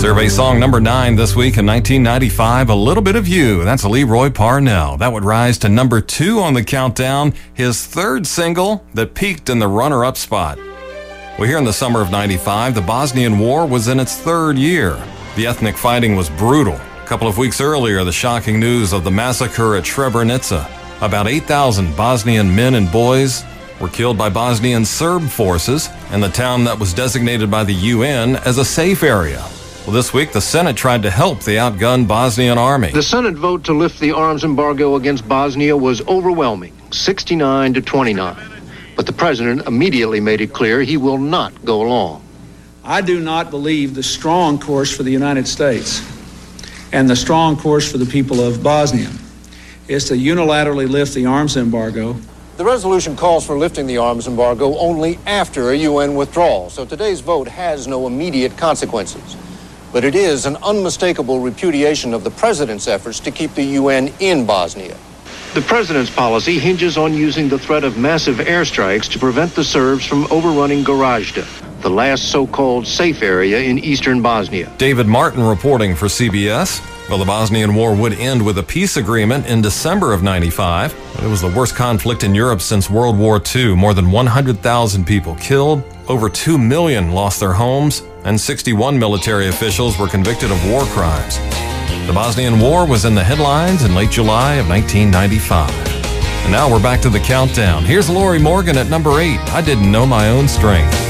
Survey song number 9 this week in 1995, A Little Bit of You. That's Leroy Parnell. That would rise to number 2 on the countdown, his third single that peaked in the runner-up spot. Well, here in the summer of 95, the Bosnian War was in its third year. The ethnic fighting was brutal. A couple of weeks earlier, the shocking news of the massacre at Srebrenica. About 8,000 Bosnian men and boys were killed by Bosnian Serb forces in the town that was designated by the UN as a safe area. Well, this week, the Senate tried to help the outgunned Bosnian army. The Senate vote to lift the arms embargo against Bosnia was overwhelming, 69 to 29. But the president immediately made it clear he will not go along. I do not believe the strong course for the United States and the strong course for the people of Bosnia is to unilaterally lift the arms embargo. The resolution calls for lifting the arms embargo only after a UN withdrawal, so today's vote has no immediate consequences. But it is an unmistakable repudiation of the president's efforts to keep the UN in Bosnia. The president's policy hinges on using the threat of massive airstrikes to prevent the Serbs from overrunning Gorazde, the last so-called safe area in eastern Bosnia. David Martin reporting for CBS. Well, the Bosnian War would end with a peace agreement in December of 95. It was the worst conflict in Europe since World War II. More than 100,000 people killed, over 2 million lost their homes, and 61 military officials were convicted of war crimes. The Bosnian War was in the headlines in late July of 1995. And now we're back to the countdown. Here's Lori Morgan at number 8, I Didn't Know My Own Strength.